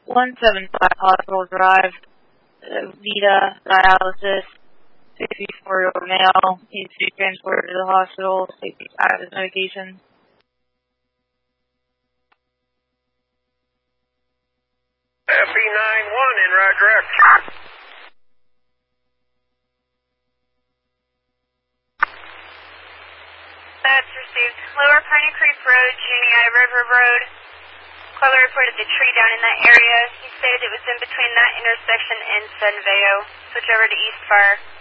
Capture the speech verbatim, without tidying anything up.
one seven five Hospital Drive, uh, Vita, dialysis, sixty-four-year-old male, needs to be transported to the hospital, taking out his medication. F E nine one in right direct. That's received. Lower Piney Creek Road, Junii River Road. Caller reported the tree down in that area. He stated it was in between that intersection and San Veo. Switch over to East Fire.